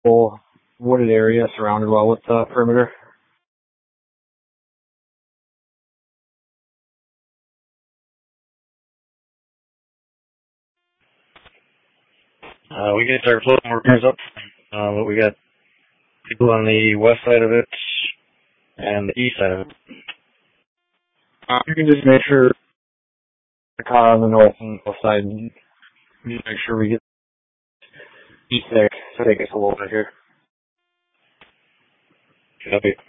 full wooded area surrounded well with perimeter. We can start floating repairs up, but we got people on the west side of it and the east side of it. You can just make sure the car on the north and south side, and just make sure we get east there, so take us a little bit here. Copy.